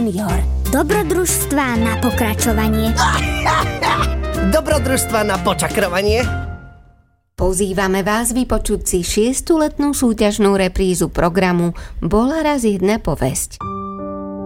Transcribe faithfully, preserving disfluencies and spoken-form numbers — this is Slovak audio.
junior. Dobrodružstvá na pokračovanie. Dobrodružstva na počakrovanie. Pozývame vás vypočuť si šiestu letnú súťažnú reprízu programu Bola raz jedna povesť.